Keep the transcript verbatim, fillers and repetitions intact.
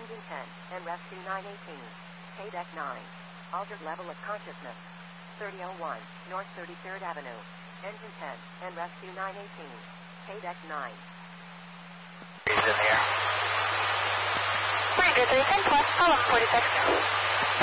Engine ten, and rescue nine eighteen. K-Deck nine. Altered level of consciousness. thirty oh one, North thirty-third Avenue. Engine ten, and rescue nine eighteen. K-Deck nine. He's in the air. Ranger thirty-ten plus, eleven forty-six.